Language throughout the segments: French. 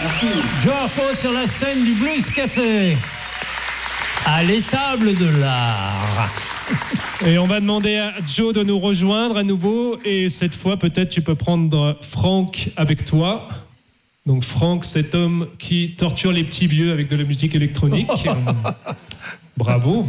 Merci. Joe Harpo sur la scène du Blues Café, à l'étable de l'art. Et on va demander à Joe de nous rejoindre à nouveau. Et cette fois, peut-être tu peux prendre Franck avec toi. Donc Franck, cet homme qui torture les petits vieux avec de la musique électronique. Bravo.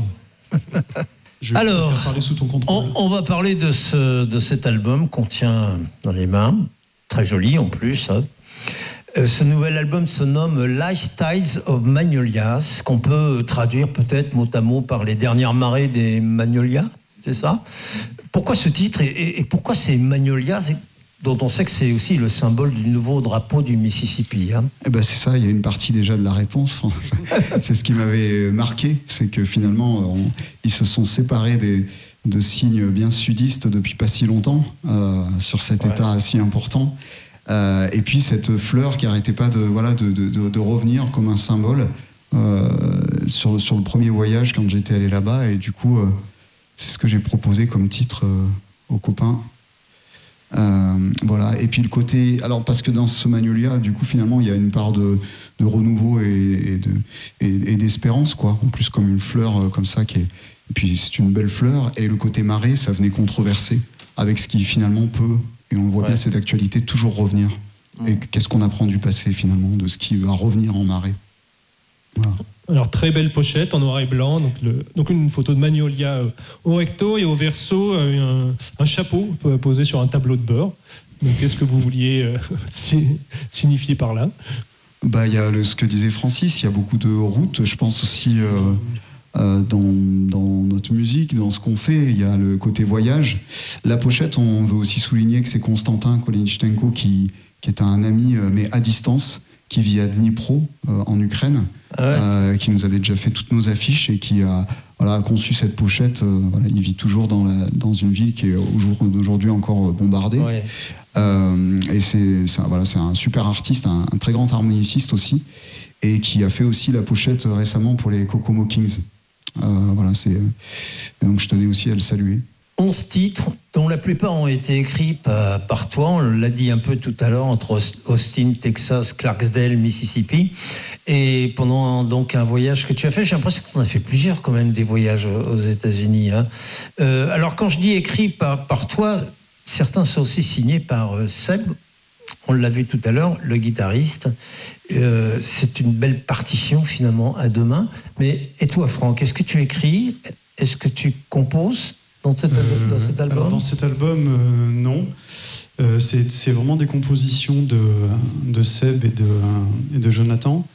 Alors, on va parler de cet album qu'on tient dans les mains. Très joli en plus. Hein. Ce nouvel album se nomme Lifestyles of Magnolias, qu'on peut traduire peut-être mot à mot par les dernières marées des Magnolias, c'est ça ? Pourquoi ce titre et pourquoi ces Magnolias, dont on sait que c'est aussi le symbole du nouveau drapeau du Mississippi, hein ? Eh ben c'est ça, il y a une partie déjà de la réponse. C'est ce qui m'avait marqué, c'est que finalement, ils se sont séparés de signes bien sudistes depuis pas si longtemps, sur cet état si important. Et puis cette fleur qui n'arrêtait pas de revenir comme un symbole sur le premier voyage quand j'étais allé là-bas. Et du coup, c'est ce que j'ai proposé comme titre aux copains. Voilà. Et puis le côté, alors parce que dans ce Magnolia, du coup finalement il y a une part de renouveau et d'espérance, quoi. En plus comme une fleur comme ça et puis c'est une belle fleur. Et le côté marée, ça venait controverser avec ce qui finalement peut, et on le voit bien cette actualité, toujours revenir. Et qu'est-ce qu'on apprend du passé finalement, de ce qui va revenir en marée. Voilà. Alors, très belle pochette en noir et blanc. Donc une photo de Magnolia au recto et au verso, un chapeau posé sur un tableau de bord. Donc, qu'est-ce que vous vouliez signifier par là ? Il y a ce que disait Francis, il y a beaucoup de routes. Je pense aussi dans notre musique, dans ce qu'on fait, il y a le côté voyage. La pochette, on veut aussi souligner que c'est Konstantin Kolenichenko qui est un ami, mais à distance, qui vit à Dnipro, en Ukraine, qui nous avait déjà fait toutes nos affiches et qui a conçu cette pochette. Il vit toujours dans une ville qui est au jour d'aujourd'hui encore bombardée. Ouais. Et c'est un super artiste, un très grand harmoniciste aussi, et qui a fait aussi la pochette récemment pour les Kokomo Kings. Donc je tenais aussi à le saluer. 11 titres, dont la plupart ont été écrits par toi, on l'a dit un peu tout à l'heure, entre Austin, Texas, Clarksdale, Mississippi. Et pendant donc un voyage que tu as fait, j'ai l'impression que tu en as fait plusieurs quand même, des voyages aux États-Unis. Hein. Alors quand je dis écrit par toi, certains sont aussi signés par Seb, on l'a vu tout à l'heure, le guitariste. C'est une belle partition finalement à deux mains. Mais et toi Franck, est-ce que tu écris ? Est-ce que tu composes ? Dans cet album ? Alors dans cet album, non. C'est vraiment des compositions de Seb et de Jonathan.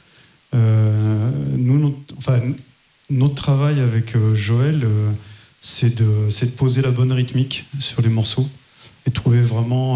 Notre travail avec Joël, c'est de poser la bonne rythmique sur les morceaux et trouver vraiment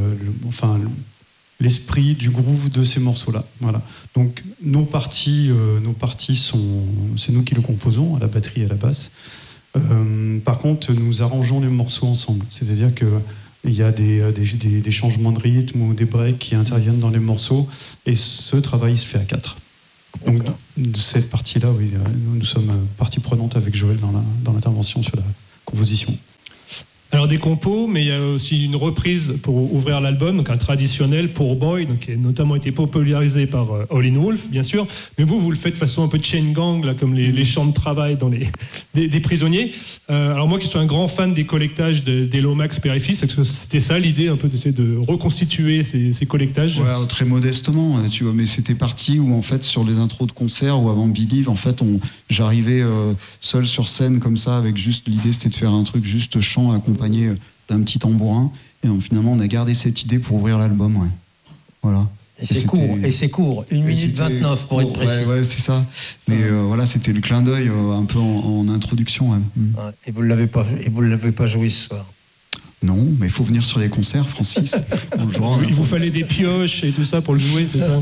l'esprit du groove de ces morceaux-là. Voilà. Donc nos parties c'est nous qui le composons, à la batterie et à la basse. Par contre, nous arrangeons les morceaux ensemble. C'est-à-dire qu'il y a des changements de rythme ou des breaks qui interviennent dans les morceaux, et ce travail se fait à 4. Donc, cette partie-là, oui, nous sommes partie prenante avec Joël dans l'intervention sur la composition. Alors des compos, mais il y a aussi une reprise pour ouvrir l'album, donc un traditionnel Poor Boy, donc qui a notamment été popularisé par Howlin' Wolf, bien sûr. Mais vous le faites de façon un peu chain gang, là, comme les champs de travail dans des prisonniers. Alors moi, qui suis un grand fan des collectages des Lomax Père et Fils, c'était ça l'idée, un peu d'essayer de reconstituer ces collectages. Ouais, très modestement, tu vois. Mais c'était parti où en fait sur les intros de concerts ou avant Believe, en fait, j'arrivais seul sur scène comme ça, avec juste l'idée, c'était de faire un truc juste chant accompagné d'un petit tambourin, et donc, finalement on a gardé cette idée pour ouvrir l'album, ouais. Voilà. Et c'est court, 1 minute 29 pour être précis. Ouais, c'est ça. Mais c'était le clin d'œil un peu en introduction. Ouais. Ouais, et vous l'avez pas joué ce soir. Non, mais il faut venir sur les concerts, Francis. Il vous fallait des pioches et tout ça pour le jouer, c'est ça?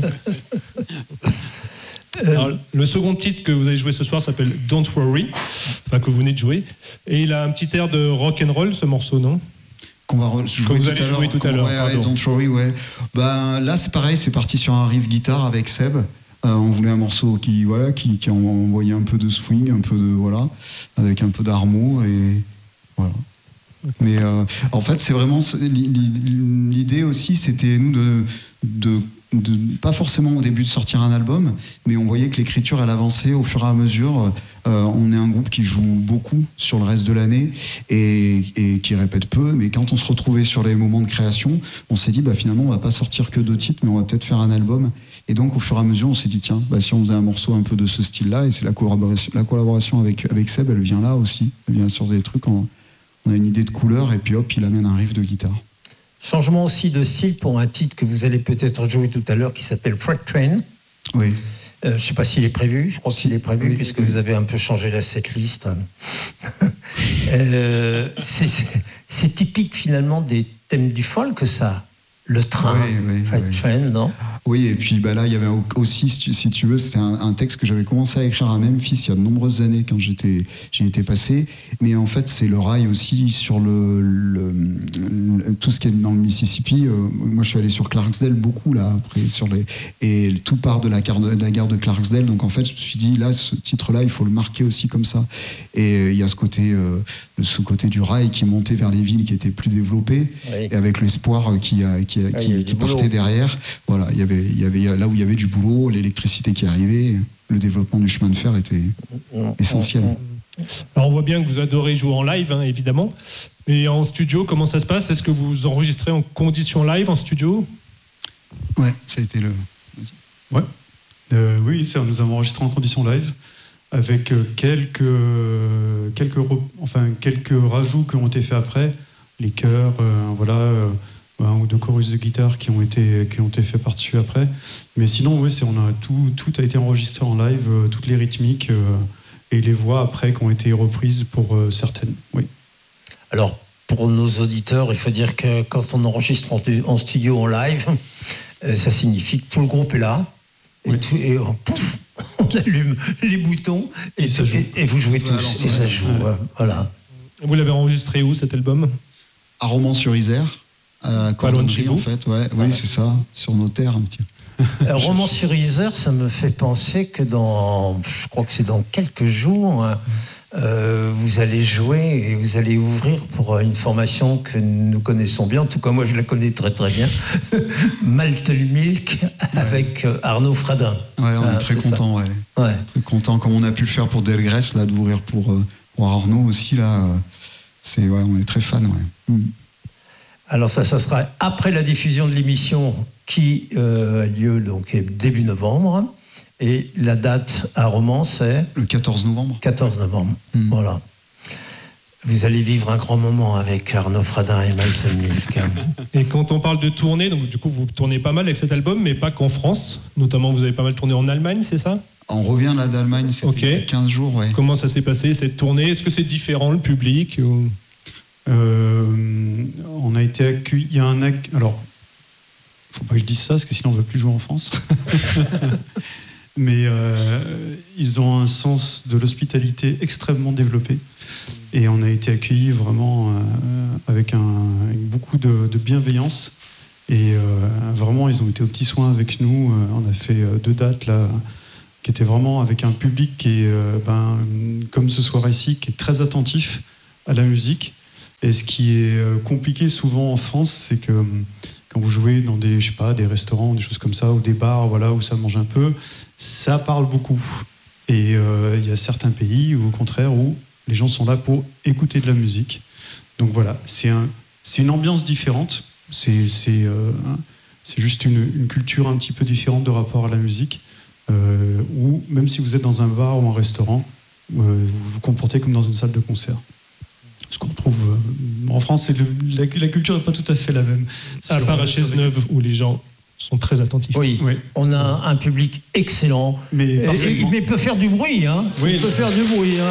Alors, le second titre que vous avez joué ce soir s'appelle Don't Worry, que vous venez de jouer, et il a un petit air de rock and roll, ce morceau, non? Vous allez jouer tout à l'heure. Ouais, Don't Worry, ouais. Là, c'est pareil, c'est parti sur un riff guitare avec Seb. On voulait un morceau qui envoyait un peu de swing, un peu de avec un peu d'harmo, et voilà. Mais en fait, c'est vraiment l'idée aussi, c'était nous de pas forcément au début de sortir un album, mais on voyait que l'écriture elle avançait au fur et à mesure. On est un groupe qui joue beaucoup sur le reste de l'année et qui répète peu, mais quand on se retrouvait sur les moments de création, on s'est dit finalement on va pas sortir que 2 titres, mais on va peut-être faire un album. Et donc au fur et à mesure on s'est dit tiens, si on faisait un morceau un peu de ce style-là, et c'est la collaboration avec Seb, elle vient là aussi, elle vient sur des trucs, on a une idée de couleur et puis hop, il amène un riff de guitare. Changement aussi de style pour un titre que vous allez peut-être jouer tout à l'heure qui s'appelle Freight Train. Oui. Je ne sais pas s'il est prévu, je crois qu'il est prévu, oui, puisque vous avez un peu changé la setlist. C'est typique finalement des thèmes du folk, ça. Le train, Freight Train, non ? Oui, et puis là, il y avait aussi, si tu veux, c'était un texte que j'avais commencé à écrire à Memphis il y a de nombreuses années quand j'y étais passé. Mais en fait, c'est le rail aussi sur tout ce qui est dans le Mississippi. Moi, je suis allé sur Clarksdale beaucoup, là, après, et tout part de la gare de Clarksdale. Donc, en fait, je me suis dit, là, ce titre-là, il faut le marquer aussi comme ça. Et il y a ce côté du rail qui montait vers les villes qui étaient plus développées, et avec l'espoir qui partait derrière. Voilà, il y avait là où il y avait du boulot, l'électricité qui arrivait, le développement du chemin de fer était essentiel. Alors on voit bien que vous adorez jouer en live, hein, évidemment. Et en studio, comment ça se passe ? Est-ce que vous enregistrez en conditions live en studio ? Ouais, ça a été le... Ouais. Oui, ça, nous avons enregistré en conditions live avec quelques rajouts qui ont été faits après, les chœurs, un ou 2 chorus de guitare qui ont été faits par-dessus après. Mais sinon, oui, tout a été enregistré en live, toutes les rythmiques et les voix après qui ont été reprises pour certaines. Oui. Alors, pour nos auditeurs, il faut dire que quand on enregistre en studio, en live, ça signifie que tout le groupe est là. Et, oui. Pouf, on allume les boutons et vous jouez tous. Et ça joue. Voilà. Vous l'avez enregistré où, cet album ? À Romans-sur-Isère. À la cordonnerie, en fait, ouais. Oui, c'est ça, sur nos terres un petit peu. Romans-sur-Isère, ça me fait penser que je crois que c'est dans quelques jours, vous allez jouer et vous allez ouvrir pour une formation que nous connaissons bien, en tout cas moi je la connais très très bien, Malt Milk avec Arnaud Fradin. Ouais, on est très contents, ouais. Très contents, comme on a pu le faire pour Delgrès, là, d'ouvrir pour Arnaud aussi, là, on est très fans, ouais. Alors ça sera après la diffusion de l'émission qui a lieu donc début novembre. Et la date à Romans, c'est le 14 novembre. 14 novembre, voilà. Vous allez vivre un grand moment avec Arnaud Fradin et Malt Milk. Et quand on parle de tournée, donc du coup vous tournez pas mal avec cet album, mais pas qu'en France. Notamment vous avez pas mal tourné en Allemagne, c'est ça ? On revient là d'Allemagne, c'était 15 jours, ouais. Comment ça s'est passé cette tournée ? Est-ce que c'est différent, le public ou... On a été accueillis. Alors, faut pas que je dise ça, parce que sinon on ne va plus jouer en France. Mais ils ont un sens de l'hospitalité extrêmement développé. Et on a été accueillis vraiment avec beaucoup de bienveillance. Et vraiment, ils ont été aux petits soins avec nous. On a fait 2 dates là, qui étaient vraiment avec un public qui est, comme ce soir ici, qui est très attentif à la musique. Et ce qui est compliqué souvent en France, c'est que quand vous jouez dans des restaurants, des choses comme ça, ou des bars, voilà, où ça mange un peu, ça parle beaucoup. Et il y a certains pays, où, au contraire, où les gens sont là pour écouter de la musique. Donc voilà, c'est une ambiance différente. C'est juste une culture un petit peu différente de rapport à la musique. Où même si vous êtes dans un bar ou un restaurant, vous vous comportez comme dans une salle de concert. Ce qu'on trouve en France, la culture n'est pas tout à fait la même. À part à Chesneuve, où les gens sont très attentifs. Oui, on a un public excellent. Mais il peut faire du bruit, hein. Oui. Il peut faire du bruit, hein.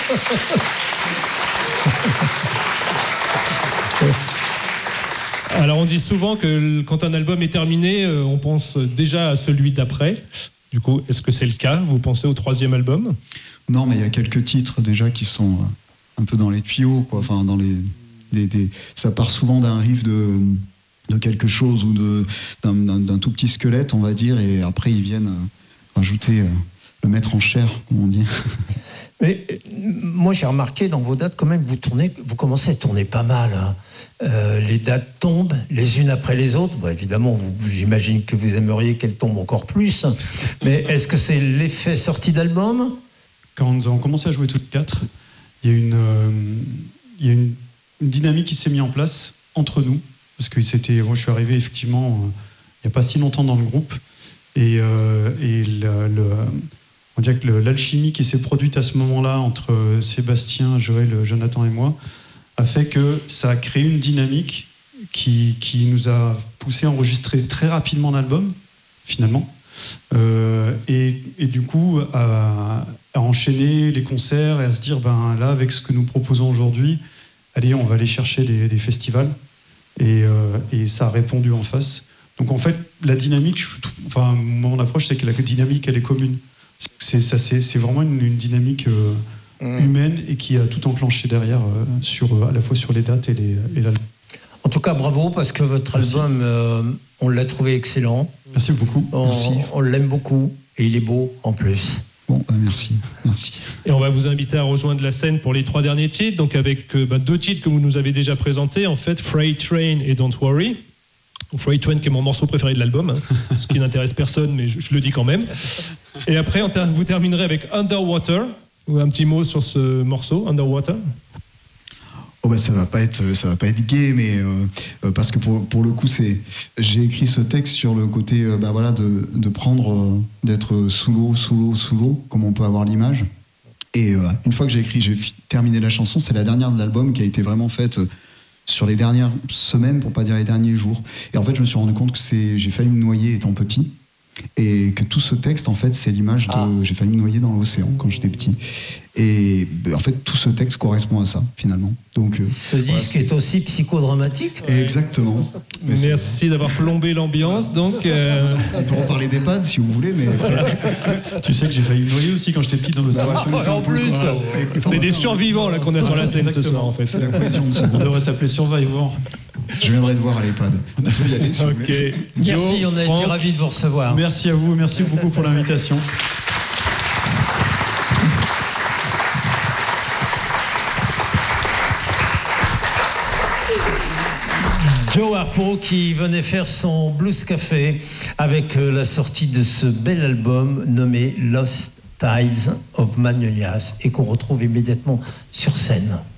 Alors on dit souvent que quand un album est terminé, on pense déjà à celui d'après. Du coup, est-ce que c'est le cas ? Vous pensez au 3e album ? Non, mais il y a quelques titres déjà qui sont un peu dans les tuyaux, quoi. Enfin, ça part souvent d'un riff de quelque chose ou d'un tout petit squelette, on va dire, et après ils viennent rajouter le mettre en chair, comme on dit. Mais moi, j'ai remarqué dans vos dates, quand même, vous commencez à tourner pas mal. Hein. Les dates tombent les unes après les autres. Bon, évidemment, j'imagine que vous aimeriez qu'elles tombent encore plus. Mais est-ce que c'est l'effet sortie d'album ? Quand nous avons commencé à jouer toutes quatre, il y a une dynamique qui s'est mise en place entre nous. Parce que moi, je suis arrivé effectivement il n'y a pas si longtemps dans le groupe. Et on dirait que l'alchimie qui s'est produite à ce moment-là entre Sébastien, Joël, Jonathan et moi a fait que ça a créé une dynamique qui nous a poussé à enregistrer très rapidement l'album, finalement. Et du coup, à enchaîner les concerts et à se dire, là, avec ce que nous proposons aujourd'hui, allez, on va aller chercher des festivals. Et ça a répondu en face. Donc en fait, la dynamique, mon approche, c'est que la dynamique, elle est commune. C'est vraiment une dynamique humaine et qui a tout enclenché derrière, à la fois sur les dates et l'album. En tout cas, bravo, parce que votre album, on l'a trouvé excellent. Merci beaucoup. On l'aime beaucoup et il est beau en plus. Bon, merci. Et on va vous inviter à rejoindre la scène pour les 3 derniers titres, donc avec 2 titres que vous nous avez déjà présentés, en fait, Freight Train et Don't Worry. Freight Train qui est mon morceau préféré de l'album, ce qui n'intéresse personne, mais je le dis quand même. Et après, vous terminerez avec Underwater, ou un petit mot sur ce morceau, Underwater. Ça va pas être gay, mais parce que pour le coup, j'ai écrit ce texte sur le côté de prendre, d'être sous l'eau, comme on peut avoir l'image. Et une fois que j'ai terminé la chanson, c'est la dernière de l'album qui a été vraiment faite sur les dernières semaines, pour pas dire les derniers jours. Et en fait, je me suis rendu compte que j'ai failli me noyer étant petit. Et que tout ce texte, en fait, c'est l'image de... J'ai failli me noyer dans l'océan quand j'étais petit. Et en fait, tout ce texte correspond à ça, finalement. Donc, ce disque est aussi psychodramatique. Exactement. Merci d'avoir plombé l'ambiance. Donc, on peut en parler d'EHPAD, si vous voulez, mais... Tu sais que j'ai failli me noyer aussi quand j'étais petit dans l'océan. En plus, c'est des survivants là qu'on a sur la scène ce soir, en fait. C'est la cohésion de ce On devrait s'appeler Survivor. Je viendrai te voir à l'EHPAD. On peut y aller, si vous voulez. Merci, on a été ravis de vous recevoir. Merci à vous, merci beaucoup pour l'invitation. Joe Harpo qui venait faire son Blues Café avec la sortie de ce bel album nommé Lost Tides of Magnolias et qu'on retrouve immédiatement sur scène.